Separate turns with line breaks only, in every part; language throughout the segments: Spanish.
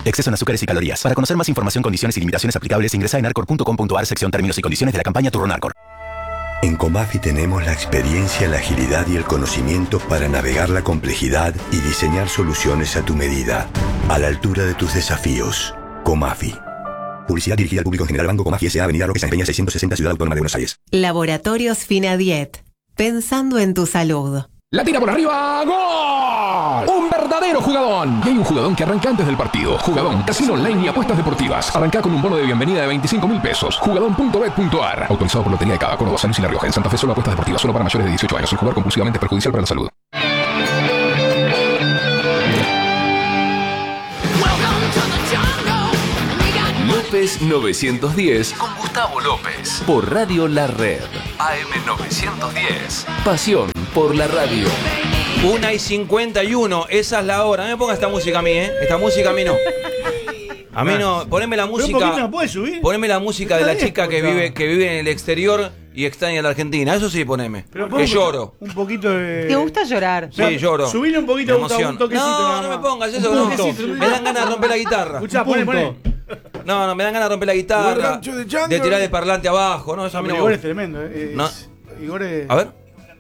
Exceso en azúcares y calorías. Para conocer más información, condiciones y limitaciones aplicables, ingresa en narcor.com.ar, sección términos y condiciones de la campaña Turronarcor.
En Comafi tenemos la experiencia, la agilidad y el conocimiento para navegar la complejidad y diseñar soluciones a tu medida, a la altura de tus desafíos. Comafi. Publicidad dirigida al público en general. Banco Comafi S.A. Avenida Roque Sáenz Peña 660, Ciudad Autónoma de Buenos Aires.
Laboratorios Finadiet. Pensando en tu salud.
La tira por arriba, ¡gol! Un verdadero jugadón. Y hay un jugadón que arranca antes del partido. Jugadón, casino online y apuestas deportivas. Arranca con un bono de bienvenida de 25.000 pesos. Jugadón.bet.ar. Autorizado por Lotería de Cava, Córdoba, San Luis y La Rioja. En Santa Fe solo apuestas deportivas, solo para mayores de 18 años. El jugar compulsivamente es perjudicial para la salud.
López 910 con Gustavo López por Radio La Red AM 910. Pasión por la radio.
1:51, esa es la hora. No me ponga esta música a mí, Esta música a mí no. A mí no. Poneme la música. Poneme la música de la chica que vive en el exterior y extraña a la Argentina. Eso sí, poneme. Que lloro.
Un poquito de...
¿Te gusta llorar?
Sí, lloro.
Subile un poquito de
emoción.
un toquecito.
No me pongas eso. No. Me dan ganas de romper la guitarra.
Escuchá, poné.
No, me dan ganas de romper la guitarra, de tirar el parlante abajo, ¿no? Eso a mí no me
Igor
gusta.
es tremendo,
No.
Igor es...
A ver.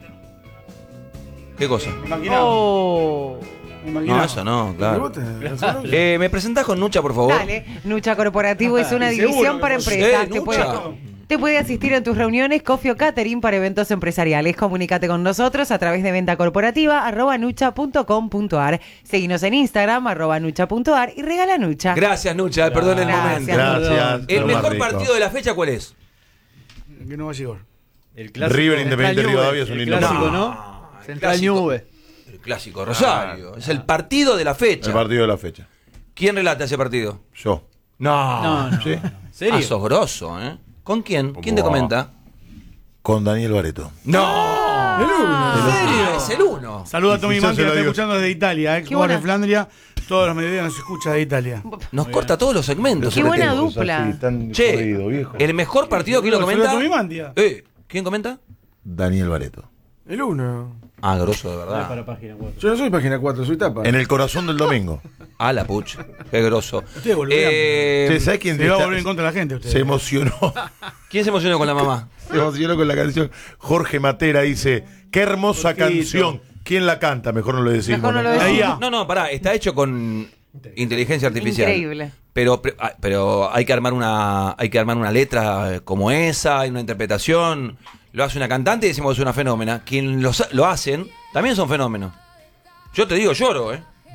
¿Qué cosa?
Me imaginaba.
No, eso no, claro. ¿Me presentás con Nucha, por favor?
Dale, Nucha Corporativo es una división para empresas. Te puede asistir en tus reuniones, coffee o catering para eventos empresariales. Comunícate con nosotros a través de venta corporativa @nucha.com.ar. Seguinos en Instagram @nucha.ar y regala Nucha.
Gracias, Nucha, perdón el momento.
Gracias.
¿El mejor partido de la fecha cuál es?
Que no va a llegar.
El clásico. River Independiente Rivadavia es un lindo
clásico, ¿no? Central Nube.
El clásico Rosario. Es el partido de la fecha.
El partido de la fecha.
¿Quién relata ese partido?
Yo.
No.
¿Sí?
¿Serio?
Sos grosso, ¿Con quién? ¿Quién te comenta?
Con Daniel Bareto.
¡No!
El uno.
¿En serio? Es el uno.
Saluda a Tommy Man, que lo está escuchando desde Italia,
Qué
jugador de
buena.
Flandria. Todos los mediodías nos escucha de Italia.
Nos corta todos los segmentos.
Qué buena dupla.
Che, el mejor partido, ¿quién lo comenta?
Tommy Man, tía.
¿Quién comenta?
Daniel Bareto.
El 1.
Ah, grosso, de verdad.
Para página 4.
Yo no soy página 4, soy tapa.
En el corazón del domingo.
Ah, la pucha. Qué grosso.
Ustedes volverán.
¿Sabes quién
Se va a volver en contra de la gente. Usted.
se emocionó?
¿Quién se emocionó con la mamá?
Se emocionó con la canción. Jorge Matera dice: qué hermosa canción. ¿Quién la canta? Mejor no lo decimos.
Mejor no lo decimos.
No, pará, está hecho con inteligencia artificial.
Increíble.
Pero hay que armar una letra como esa, hay una interpretación. Lo hace una cantante y decimos que es una fenómena. Quien lo hacen también son fenómenos. Yo te digo, lloro,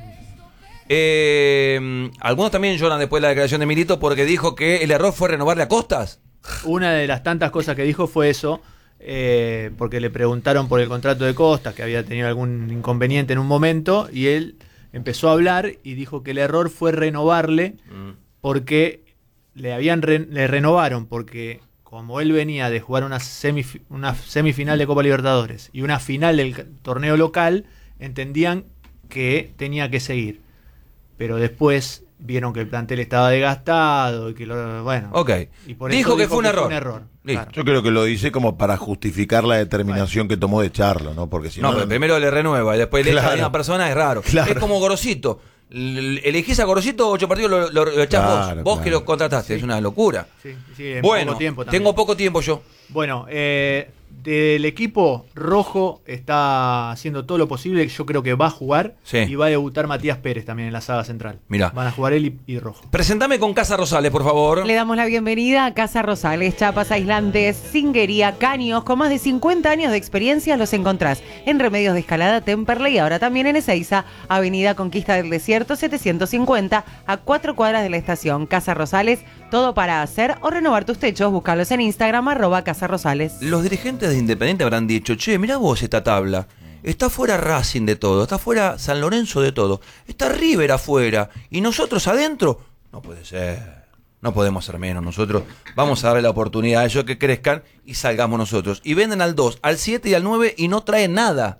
algunos también lloran después de la declaración de Milito porque dijo que el error fue renovarle a Costas.
Una de las tantas cosas que dijo fue eso, porque le preguntaron por el contrato de Costas, que había tenido algún inconveniente en un momento, y él empezó a hablar y dijo que el error fue renovarle porque le renovaron porque como él venía de jugar una semifinal de Copa Libertadores y una final del torneo local, entendían que tenía que seguir. Pero después vieron que el plantel estaba desgastado y que y por
dijo
eso
que fue un error.
Claro.
Yo creo que lo dice como para justificar la determinación que tomó de echarlo, ¿no? Porque si no,
pero primero le renueva y después le echa a la misma persona, es raro.
Claro.
Es como Gorosito. Elegís a Gorosito, 8 partidos lo echás vos que lo contrataste. Sí. Es una locura.
Sí,
bueno,
poco tiempo también.
tengo poco tiempo yo.
Bueno, del equipo rojo está haciendo todo lo posible. Yo creo que va a jugar y va a debutar Matías Pérez también en la saga central.
Mirá.
Van a jugar él y rojo.
Presentame con Casa Rosales, por favor.
Le damos la bienvenida a Casa Rosales, chapas aislantes, singuería, caños. Con más de 50 años de experiencia los encontrás en Remedios de Escalada, Temperley y ahora también en Ezeiza, Avenida Conquista del Desierto 750, a 4 cuadras de la estación. Casa Rosales, todo para hacer o renovar tus techos. Búscalos en Instagram @Casa Rosales.
Los dirigentes de Independiente habrán dicho: che, mirá vos esta tabla. Está fuera Racing de todo, está fuera San Lorenzo de todo, está River afuera y nosotros adentro. No puede ser, no podemos ser menos. Nosotros vamos a darle la oportunidad a ellos que crezcan y salgamos nosotros. Y venden al 2, al 7 y al 9 y no traen nada.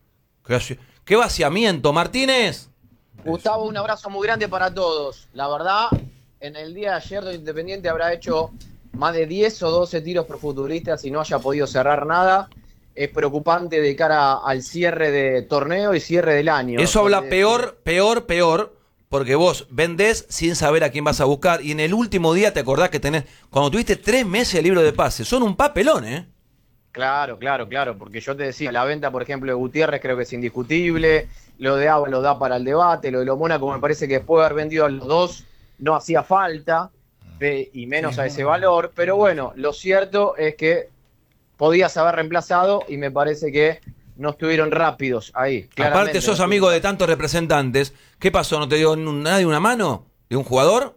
¿Qué vaciamiento, Martínez?
Gustavo, un abrazo muy grande para todos. La verdad, en el día de ayer de Independiente habrá hecho más de 10 o 12 tiros por futbolistas y no haya podido cerrar nada. Es preocupante de cara al cierre de torneo y cierre del año.
Eso habla peor porque vos vendés sin saber a quién vas a buscar y en el último día te acordás que tenés, cuando tuviste 3 meses de libro de pases, son un papelón, ¿eh?
Claro, porque yo te decía, la venta, por ejemplo, de Gutiérrez creo que es indiscutible, lo de Ábalos da para el debate, lo de Lo Mónaco me parece que después de haber vendido a los dos no hacía falta, y menos a ese valor, pero bueno, lo cierto es que podías haber reemplazado y me parece que no estuvieron rápidos ahí.
Aparte sos amigo de tantos representantes, ¿qué pasó? ¿No te dio nadie una mano de un jugador?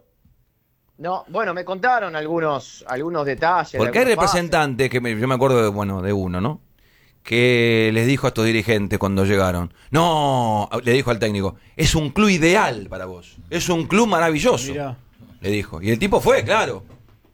No, bueno, me contaron algunos detalles.
Porque hay representantes, yo me acuerdo de uno, ¿no? Que les dijo a estos dirigentes cuando llegaron, no, le dijo al técnico, es un club ideal para vos, es un club maravilloso, mirá. Le dijo. Y el tipo fue, claro.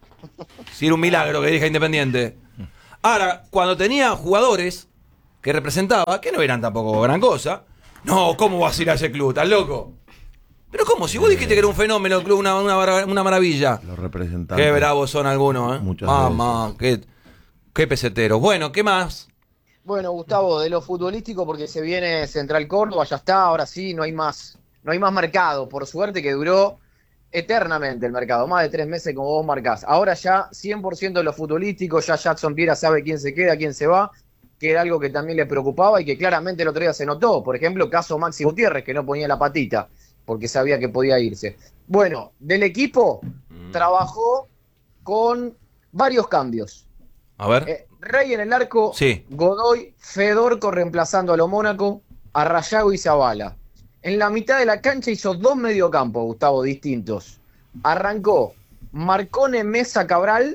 Si era un milagro que dirija Independiente. Ahora, cuando tenía jugadores que representaba, que no eran tampoco gran cosa, no, ¿cómo vas a ir a ese club? ¿Estás loco? Pero ¿cómo? Si vos dijiste que era un fenómeno el club, una maravilla.
Los representantes.
Qué bravos son algunos, ¿eh? Mamá, qué peseteros. Bueno, ¿qué más?
Bueno, Gustavo, de lo futbolístico, porque se viene Central Córdoba, ya está, ahora sí, no hay más mercado. Por suerte que duró eternamente el mercado, más de 3 meses como vos marcás. Ahora ya 100% de lo futbolístico, ya Jackson Piera sabe quién se queda, quién se va, que era algo que también le preocupaba y que claramente el otro día se notó. Por ejemplo, caso Maxi Gutiérrez, que no ponía la patita, porque sabía que podía irse. Bueno, del equipo trabajó con varios cambios.
A ver.
Rey en el arco, sí. Godoy, Fedorco reemplazando a Lo Mónaco, a Rayago y Zavala. En la mitad de la cancha hizo 2 mediocampos, Gustavo, distintos. Arrancó Marcone, Mesa, Cabral.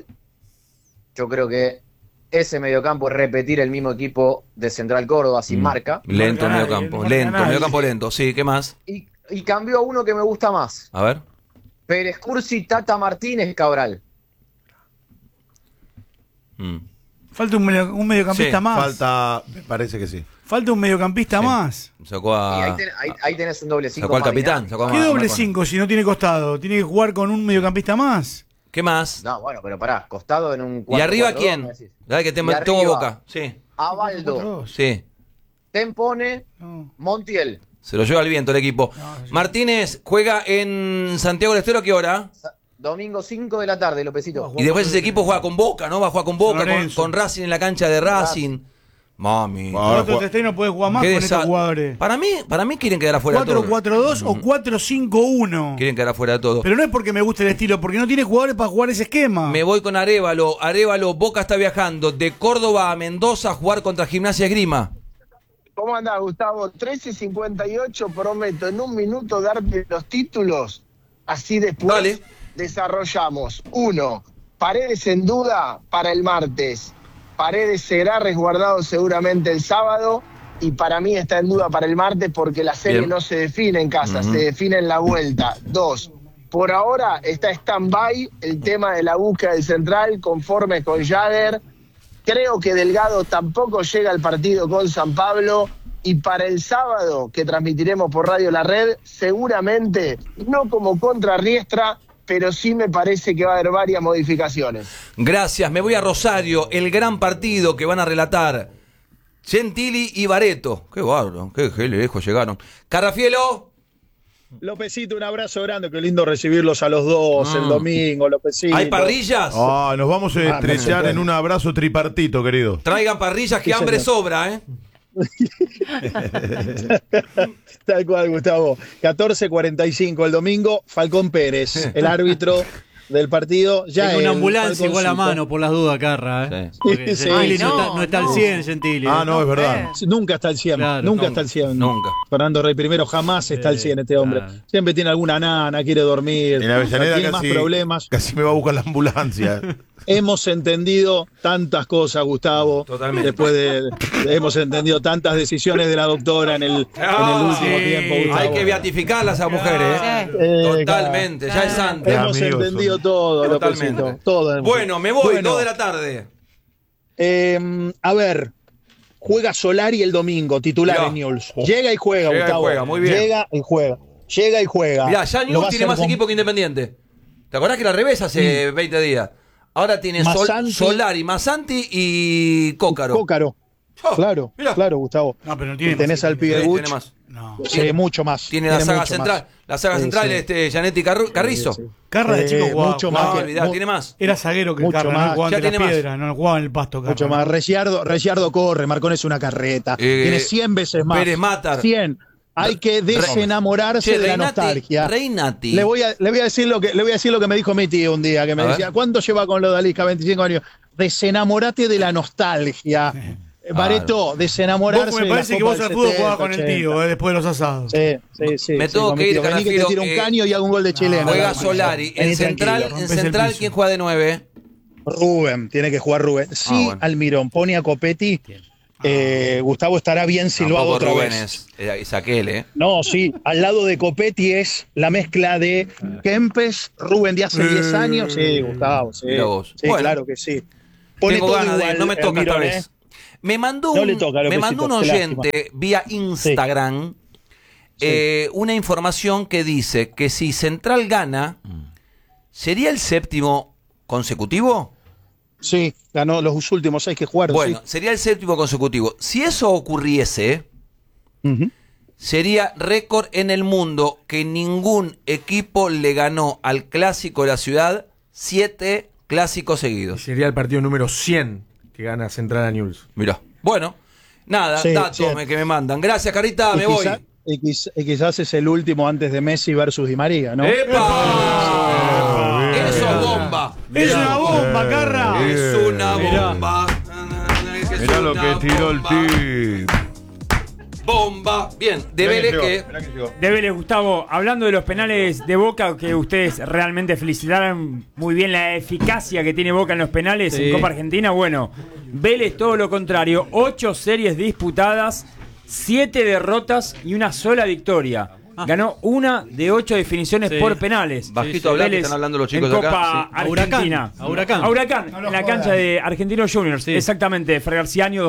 Yo creo que ese mediocampo es repetir el mismo equipo de Central Córdoba sin marca.
Lento mediocampo lento. Sí, ¿qué más?
Y cambió a uno que me gusta más.
A ver.
Pérez Cursi, Tata Martínez, Cabral.
Falta un mediocampista más.
Me parece que sí.
Falta un mediocampista más.
Sacó a...
ahí tenés un doble 5.
Sacó al capitán.
¿Qué doble 5 si no tiene costado? ¿Tiene que jugar con un mediocampista más?
¿Qué más?
No, bueno, pero pará, costado en un 4.
¿Y arriba quién? Dale que tengo boca. Sí.
Abaldo.
Sí.
Tempone, Montiel.
Se lo lleva al viento el equipo. Martínez juega en Santiago del Estero, ¿a qué hora?
Domingo 5 de la tarde, Lopecito.
Y después ese equipo juega con Boca, ¿no? Va a jugar con Boca, con Racing en la cancha de Racing. Mami.
Otro no puede jugar más con estos jugadores.
Para mí quieren quedar afuera de todo.
4-4-2 o 4-5-1.
Quieren quedar afuera de todo.
Pero no es porque me guste el estilo, porque no tiene jugadores para jugar ese esquema.
Me voy con Arévalo. Boca está viajando de Córdoba a Mendoza a jugar contra Gimnasia Esgrima.
¿Cómo andás, Gustavo? 13:58, prometo en un minuto darte los títulos. Así después desarrollamos. 1. Paredes en duda para el martes. Paredes será resguardado seguramente el sábado y para mí está en duda para el martes porque la serie no se define en casa, se define en la vuelta. 2. Por ahora está stand-by el tema de la búsqueda del central conforme con Jagger. Creo que Delgado tampoco llega al partido con San Pablo y para el sábado que transmitiremos por Radio La Red, seguramente no como contra Riestra, pero sí me parece que va a haber varias modificaciones.
Gracias, me voy a Rosario, el gran partido que van a relatar Gentili y Bareto. Qué bárbaro, qué lejos llegaron. Carrafielo.
Lopecito, un abrazo grande, qué lindo recibirlos a los dos el domingo, Lopecito.
¿Hay parrillas?
Nos vamos a estrechar en un abrazo tripartito, querido.
Traigan parrillas que hambre sobra, ¿eh?
Tal cual, Gustavo. 14:45 el domingo, Falcón Pérez, el árbitro del partido. Ya
tengo una ambulancia igual a mano por las dudas, Carra. Gentili no está al 100, Gentili.
No, es verdad.
Nunca está al 100.
Claro,
nunca está al 100.
Nunca.
Fernando Rey primero jamás está al 100 este hombre. Claro. Siempre tiene alguna nana, quiere dormir.
En Avellaneda
tiene más problemas.
Casi me va a buscar la ambulancia.
Hemos entendido tantas cosas, Gustavo.
Totalmente.
Hemos entendido tantas decisiones de la doctora en el último tiempo, Gustavo.
Hay que beatificarlas a mujeres. Totalmente, ya es santo.
Hemos entendido todo,
totalmente.
Todo.
Bueno, me voy, 2 de la tarde.
A ver, juega Solari el domingo, titular en Newell's. Llega y juega, Gustavo.
Juega, muy bien.
Llega y juega.
Mirá, ya Newell's tiene más equipo que Independiente. ¿Te acordás que era al revés hace 20 días? Ahora tiene Solari, Massanti y Cócaro.
Claro, claro, Gustavo.
No, pero no tiene
tenés
más.
al pibe
Tiene
Guch.
más.
No.
Sí, mucho más.
Tiene la saga
mucho
central.
más.
La saga central, Janetti Carrizo.
Carra de chico jugaba.
mucho
jugaba-
más.
olvidá, tiene más.
Era zaguero que
Mucho
Carra,
más.
no jugaba
Ya
entre las
tiene más.
piedras, no jugaba en el pasto. Carra.
Mucho más. Reciardo corre, Marcón es una carreta. tiene 100 veces más.
Pérez Matar.
100. Hay que desenamorarse
Che,
de la
Reinati-
nostalgia.
Reinati.
Le voy a decir lo que me dijo mi tío un día, que me
A
decía,
ver.
¿cuánto lleva con lo de Alisca? 25 años. Desenamorate de la nostalgia. Bareto, desenamorarse
Vos, me
de la
parece que
Copa
vos
del
al fútbol
70,
jugabas con el
80.
tío, después de los asados.
Sí.
Me tengo
con mi
que ir,
tío. Vení que te
Canafiro,
tiro un caño y hago un gol de chileno.
Juega Solari. En
Vení
central,
tranquilo.
en central ¿quién juega de 9?
Rubén, tiene que jugar Rubén. Si
bueno.
Almirón pone a Copetti, Gustavo estará bien silbado
Tampoco
otra
Rubén
vez.
es aquel,
No, sí, al lado de Copetti es la mezcla de Kempes, Rubén de hace 10 años. Sí, Gustavo, sí.
Mirá vos.
Sí,
Bueno.
claro que sí. Pone
Tengo
todo
ganas de
igual,
no me toca esta
Almirón,
vez. Me mandó
No
un,
le toca,
me
Lópezito,
mandó un
qué
oyente
lástima.
vía Instagram una información que dice que si Central gana, ¿sería el séptimo consecutivo?
Sí, ganó los últimos 6 que jugaron.
Bueno, sería el séptimo consecutivo. Si eso ocurriese, sería récord en el mundo que ningún equipo le ganó al clásico de la ciudad 7 clásicos seguidos.
Sería el partido número 100 que gana Central a News.
Mirá. Bueno, nada,
Sí,
datos
sí.
que me mandan. Gracias, Carita,
Y
me voy.
quizás es el último antes de Messi versus Di María, ¿no?
¡Epa! ¡Eso es bomba!
¡Es una bomba, Carra!
¡Es una bomba!
Mirá lo que tiró el tío.
¡Bomba! Bien, de Vélez que...
De Vélez, Gustavo, hablando de los penales de Boca, que ustedes realmente felicitaron muy bien la eficacia que tiene Boca en los penales en Copa Argentina. Bueno, Vélez todo lo contrario, 8 series disputadas, 7 derrotas y una sola victoria. Ganó 1 de 8 definiciones por penales.
Bajito hablar, que están hablando los chicos
en
de acá.
Copa
Sí.
Argentina.
A Huracán.
A Huracán, en la cancha de Argentinos Juniors. Exactamente, Fray García, año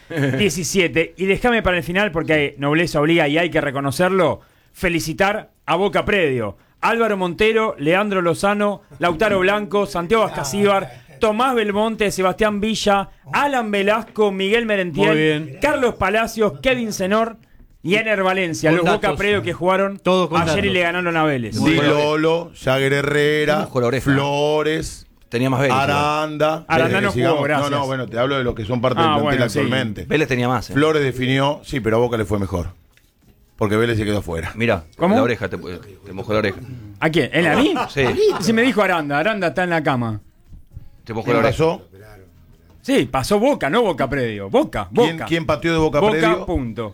2017. Y déjame para el final, porque nobleza obliga y hay que reconocerlo, felicitar a Boca Predio. Álvaro Montero, Leandro Lozano, Lautaro Blanco, Santiago Ascasíbar, Tomás Belmonte, Sebastián Villa, Alan Velasco, Miguel
Muy
Merentiel,
bien.
Carlos Palacios, Kevin Senor y Ener Valencia.
Con
Los
datos.
Boca Predio que jugaron
Todos con
ayer y
datos.
le ganaron a Vélez.
Di Lolo, Jagger Herrera,
Con la oreja.
Flores,
Tenía más Vélez.
Aranda.
Aranda no
Que sigamos.
jugó, gracias.
No, bueno, te hablo de los que son parte
Ah,
del plantel
bueno, sí.
actualmente.
Vélez tenía más.
Flores definió, sí, pero a Boca le fue mejor. Porque Vélez se quedó fuera.
Mira,
¿Cómo?
la oreja, te mojó la oreja.
¿A quién? ¿En a mí?
Sí.
Se me dijo Aranda. Aranda está en la cama.
Te mojó
¿Quién
la oreja.
pasó?
Sí, pasó Boca, no Boca Predio. Boca.
¿Quién pateó de Boca
Boca,
Predio?
punto.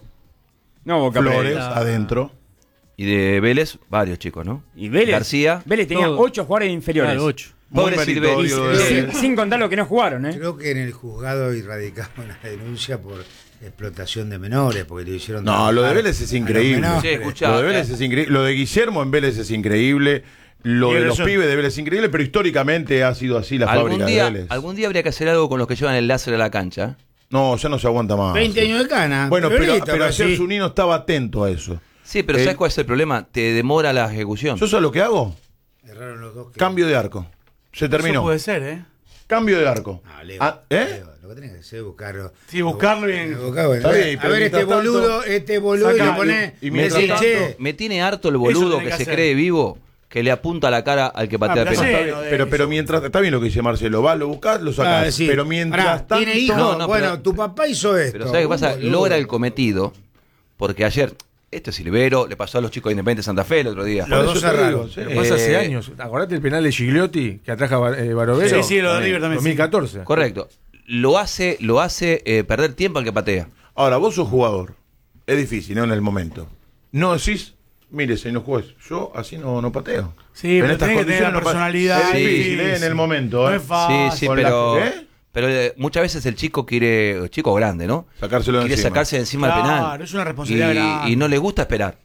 No Boca
Flores,
Predio.
adentro.
Y de Vélez, varios chicos, ¿no?
Y Vélez.
García.
Vélez tenía
Todo.
8 jugadores inferiores.
Claro, 8.
Pobre
Muy meritorio
Silveris.
lo de Vélez.
Sin contar lo que no jugaron, ¿eh?
Creo que en el juzgado radicamos una denuncia por explotación de menores, porque le hicieron.
No, lo de
trabajar
Vélez es
a los
increíble.
menores.
Sí, escuchá,
Lo de Vélez es increíble. Lo de Guillermo en Vélez es increíble. Lo
Tiene
de los
razón.
pibes de Vélez es increíble, pero históricamente ha sido así la fábrica de Vélez.
Algún día habría que hacer algo con los que llevan el láser a la cancha.
No, ya no se aguanta más.
20 años de cana.
Bueno, pero
listo,
ayer
sí.
Zunino estaba atento a eso.
Sí, pero ¿sabes cuál es el problema? Te demora la ejecución.
¿Yo sé lo que hago?
Erraron los dos.
Cambio de arco. Se terminó.
Eso puede ser, ¿eh?
Cambio de arco.
Ah, Leo,
¿Eh?
Leo, lo que tenés que hacer es buscarlo.
Sí, buscarlo bien.
Buscar, bueno,
Está
a ver,
bien,
a
pero
ver, este
mientras tanto-
boludo, y
Sacá,
le pone.
y
Me
mientras
tiene,
tanto-
che,
me tiene harto el boludo
tenés
que
que
se
hacer.
cree vivo, que le apunta a la cara al que patea
pero
el penal.
sí.
Está bien, pero mientras está bien lo que dice Marcelo, vas, lo buscás, lo sacás.
sí.
Pero mientras
Pará,
tanto.
tiene hijos.
No,
bueno,
pero-
tu papá hizo esto.
Pero ¿sabes qué pasa?
Boludo.
Logra el cometido, porque ayer, este Silvero, le pasó a los chicos de Independiente Santa Fe el otro día.
Los
Por
dos
eso te
cerraron.
digo, sí.
Lo pasa hace años. Acordate el penal de Gigliotti que atraja Barovero.
Sí, lo de River también, sí.
2014.
Correcto. Lo hace perder tiempo al que patea.
Ahora, vos sos jugador. Es difícil, ¿no? En el momento. No decís, mire, señor juez, yo así no pateo.
Sí,
En
pero
estas
tenés que tener la
condiciones no pa-
personalidad.
Es
Sí,
difícil, en el momento.
No
¿eh?
es fácil.
Sí, sí,
Con
pero,
la- ¿eh?
pero muchas veces el chico quiere, chico grande, ¿no?
Sacárselo de
Quiere
encima.
sacarse de encima
Claro,
el penal.
es una responsabilidad grande.
Y no le gusta esperar.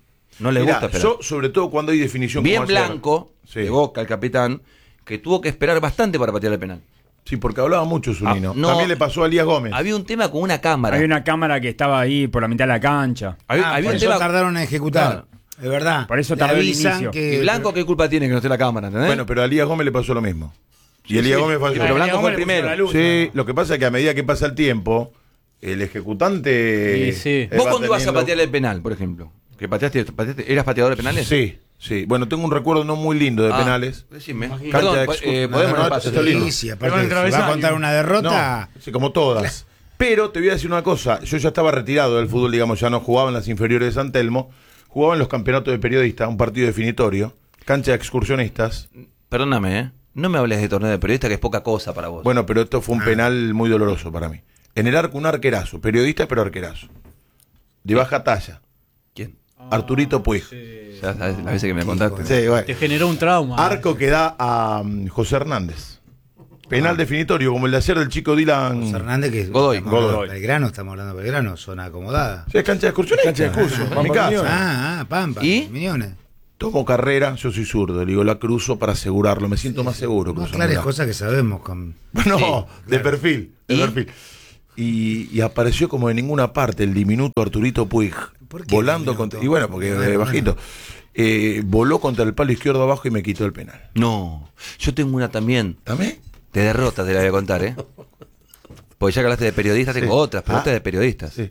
No le
Mirá,
gusta esperar.
yo, sobre todo cuando hay definición
Bien
como ayer.
Blanco,
Sí.
de Boca, el capitán, que tuvo que esperar bastante para patear el penal.
Sí, porque hablaba mucho Zunino.
no.
También le pasó a Elías Gómez.
Había un tema con una cámara.
Había una cámara que estaba ahí por la mitad de la cancha.
Había
Por
un
eso
tema.
tardaron en ejecutar.
Claro.
Es verdad.
Por eso
Le
tardó el
avisan
inicio.
que.
¿Y Blanco qué culpa tiene que no esté la cámara? ¿Entendés?
Bueno, pero a Elías Gómez le pasó lo mismo. Y Elías Gómez fue
pero Blanco fue el primero.
Sí, lo que pasa es que a medida que pasa el tiempo, el ejecutante.
¿Vos cuándo vas a patear el penal, por ejemplo? ¿Que pateaste, eras pateador de penales?
Sí. Sí, bueno, tengo un recuerdo no muy lindo de penales.
Decime.
Perdón,
podemos
sí, aparte, ¿va a contar una derrota?
No, sí, como todas. Pero te voy a decir una cosa, yo ya estaba retirado del fútbol, digamos, ya no jugaba en las inferiores de San Telmo, jugaba en los campeonatos de periodistas, un partido definitorio, cancha de excursionistas.
Perdóname, no me hables de torneo de periodista, que es poca cosa para vos.
Bueno, pero esto fue un penal muy doloroso para mí. En el arco un arquerazo, periodista pero arquerazo. De baja talla.
¿Quién?
Arturito Puig.
Ya sabes, la vez que me contaste.
Sí, bueno.
Te generó un trauma.
Arco que da a José Hernández. Penal definitorio, como el de ayer del chico Dylan.
José Hernández, que
Godoy.
Belgrano, estamos hablando de Belgrano, zona acomodada.
Sí, es cancha de excursionistas. Cancha de excursión, mi casa.
Pampa.
¿Y?
Millones.
Tomo carrera, yo soy zurdo, le digo, la cruzo para asegurarlo, me siento más seguro.
No, claro, es cosas que sabemos.
No, de perfil. Y apareció como de ninguna parte el diminuto Arturito Puig, volando contra. Y bueno, porque es bajito. Voló contra el palo izquierdo abajo y me quitó el penal.
No, yo tengo una también.
¿También?
De derrota te la voy a contar, ¿eh? Porque ya que hablaste de periodistas, tengo otras, pero esta es de periodistas. Sí.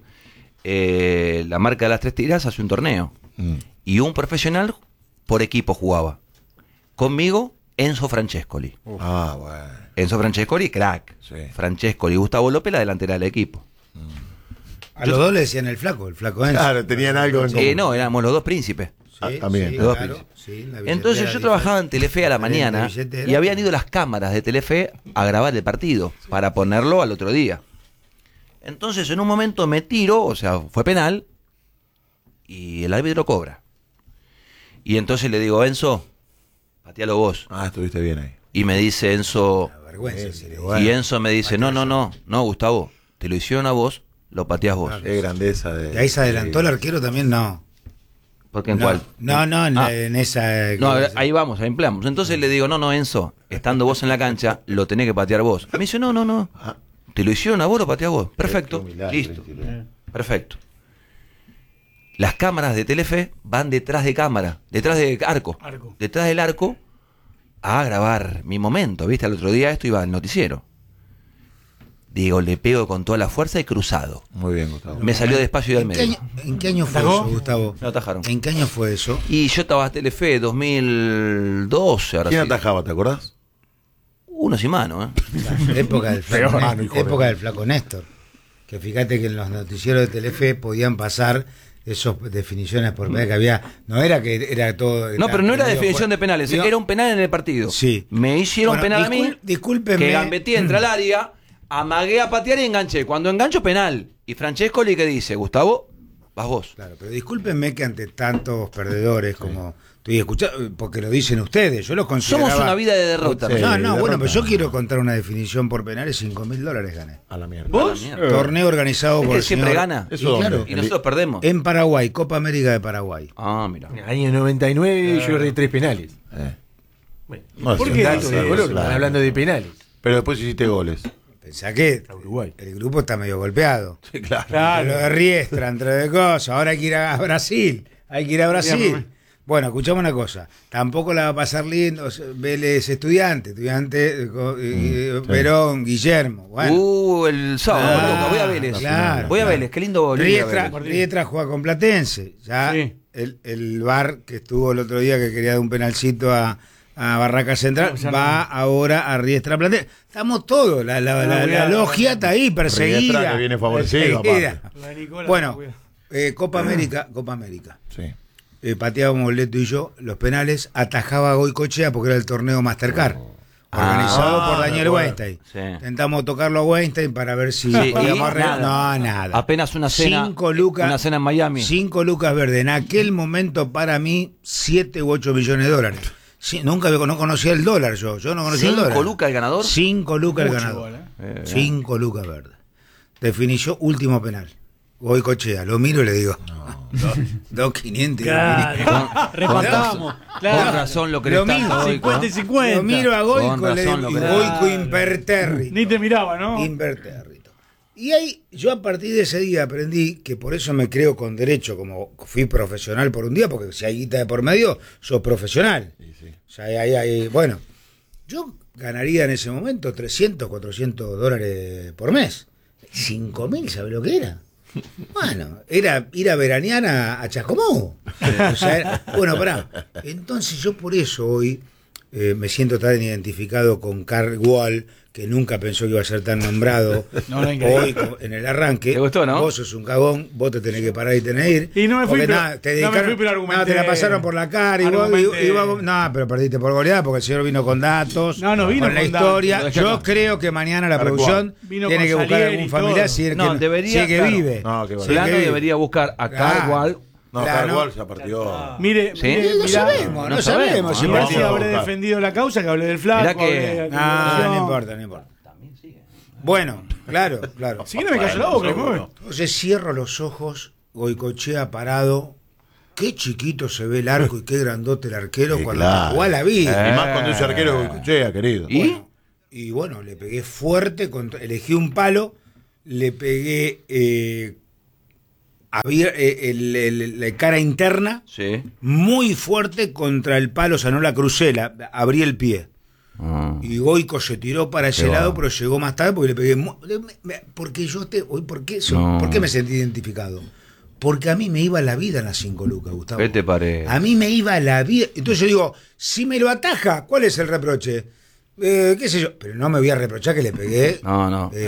La marca de las 3 tiras hace un torneo. Y un profesional por equipo jugaba. Conmigo, Enzo Francescoli.
Bueno.
Enzo Francescoli, crack.
Sí.
Francescoli y Gustavo López, la delantera del equipo.
A los dos le decían el flaco Enzo.
Claro, tenían algo en común.
No, éramos los dos príncipes.
También.
Sí,
los dos
claro,
príncipes.
sí,
Entonces yo trabajaba en Telefe a la mañana y habían ido las cámaras de Telefe a grabar el partido para ponerlo al otro día. Entonces en un momento me tiro, o sea, fue penal y el árbitro cobra. Y entonces le digo, Enzo, patealo vos.
Estuviste bien ahí.
Y me dice Enzo, y Enzo me dice, no, Gustavo, te lo hicieron a vos, lo pateás vos.
Qué grandeza de...
¿Y ahí se adelantó el arquero también? No.
¿Por qué en cuál?
En esa...
No, ahí vamos, ahí empleamos. Entonces le digo, no, Enzo, estando vos en la cancha, lo tenés que patear vos. Me dice, no. Te lo hicieron a vos, lo pateás vos. Perfecto, listo. Perfecto. Las cámaras de Telefe van detrás de cámara, detrás de arco. Detrás del arco a grabar mi momento, ¿viste? Al otro día esto iba al noticiero. Digo, le pego con toda la fuerza y cruzado.
Muy bien, Gustavo.
Me salió despacio y al medio.
¿En qué año fue eso, Gustavo?
Me atajaron.
¿En qué año fue eso?
Y yo estaba en Telefe 2012. Ahora
¿Quién
sí.
atajaba, te acordás?
Uno sin mano, ¿eh?
Época del flaco Néstor. Que fíjate que en los noticieros de Telefe podían pasar esas definiciones por penal que había. No era que era todo.
No, pero no era definición de penales, era un penal en el partido.
Sí.
Me hicieron penal a mí.
Discúlpenme.
Que gambeté entra al área, amagué a patear y enganché. Cuando engancho, penal. Y Francescoli, ¿qué dice? Gustavo, vas vos.
Claro, pero discúlpenme que ante tantos perdedores como estoy escuchando, porque lo dicen ustedes, yo los consideraba...
Somos una vida de derrota.
Bueno, pero yo quiero contar una definición por penales, $5.000 gané.
A la mierda.
¿Vos? Torneo organizado por
que
el
siempre
señor...
gana.
Eso
claro.
Y nosotros perdemos.
En Paraguay, Copa América de Paraguay.
Mira.
En el año 99 yo erré 3 penales.
No,
¿Por qué datos de color? Están hablando de penales.
Pero después hiciste goles.
Pensá que el grupo está medio golpeado.
Sí, claro.
Lo de Riestra, entre de cosas. Ahora hay que ir a Brasil. Bueno, escuchamos una cosa. Tampoco la va a pasar lindo. Vélez Estudiante, Verón, Guillermo. Bueno.
El sábado. Voy a Vélez.
Claro,
voy a Vélez, qué lindo.
Riestra juega con Platense. Ya el VAR que estuvo el otro día que quería dar un penalcito a Barraca Central, va ahora a Riestra Platense. Estamos todos, la logia está ahí perseguida.
Riestra que viene favorecido.
Bueno, Copa América.
Sí.
Pateábamos Leto y yo los penales, atajaba a Goicoechea porque era el torneo Mastercard. Organizado por Daniel Weinstein.
Sí.
Intentamos tocarlo a Weinstein para ver si podíamos arreglar. No, nada.
Apenas una cena.
5 lucas.
Una cena en Miami.
5 lucas verdes. En aquel momento, para mí, 7 u 8 millones de dólares. Sí, no conocía el dólar yo. Yo no conocía el dólar.
¿5 lucas el ganador?
5 lucas el ganador. 5 lucas verdes. Definición, último penal. Goicoechea, lo miro y le digo, 2.500.
Claro. Repartamos.
Con razón lo que le están dando.
50 y 50.
Lo miro a Goico, Goico impertérrito.
Ni te miraba, ¿no?
Impertérrito. Y ahí, yo a partir de ese día aprendí que por eso me creo con derecho, como fui profesional por un día, porque si hay guita de por medio, sos profesional. Sí. O sea, bueno, yo ganaría en ese momento $300, $400 por mes. 5.000, ¿sabes lo que era? Bueno, era ir a veranear a Chascomú. O sea, bueno, pará. Entonces yo por eso hoy me siento tan identificado con Carl Wall, que nunca pensó que iba a ser tan nombrado hoy en el arranque.
¿Te gustó, no?
Vos sos un cagón, vos te tenés que parar y tenés que ir.
Y no me fui,
porque, te la pasaron por la cara y vos, no, pero perdiste por goleada porque el señor vino con datos,
no vino
con la historia.
datos.
Yo creo que mañana la producción tiene que buscar algún familiar si es que vive.
Plano debería buscar a Carl Wall.
No, Carl Wall se partió.
Mire,
no sabemos.
Si me habré defendido la causa, que hablé del flaco.
No importa. Bueno, claro.
Si quiere me callo la boca.
Entonces cierro los ojos, Goicoechea parado. Qué chiquito se ve el arco y qué grandote el arquero cuando jugó a la vida.
Y más cuando ese arquero es Goicoechea, querido.
Y bueno, le pegué fuerte, elegí un palo, le pegué la cara interna, muy fuerte contra el palo, o sea, no la crucé, abrí el pie. Y Goico se tiró para ese lado, pero llegó más tarde porque le pegué. Porque ¿por qué me sentí identificado? Porque a mí me iba la vida en las 5 lucas, Gustavo.
¿Qué te parece?
A mí me iba la vida. Entonces yo digo, si me lo ataja, ¿cuál es el reproche? ¿Qué sé yo? Pero no me voy a reprochar que le pegué.
No.